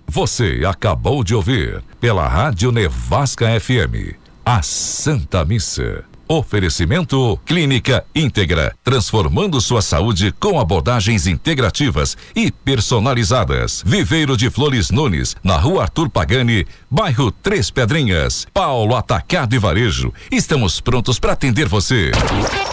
Você acabou de ouvir pela Rádio Nevasca FM, a Santa Missa. Oferecimento Clínica Íntegra, transformando sua saúde com abordagens integrativas e personalizadas. Viveiro de Flores Nunes, na Rua Arthur Pagani, bairro Três Pedrinhas. Paulo Atacado e Varejo, estamos prontos para atender você.